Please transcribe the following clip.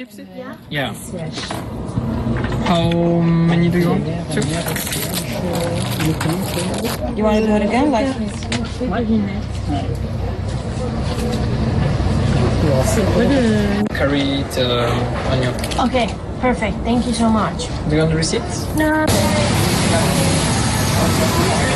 gypsy? Yeah. Yeah. Yes. How many do you want? Two? You want to do it again? Like Curry it on your... okay, perfect. Thank you so much. Do you want the receipt? No.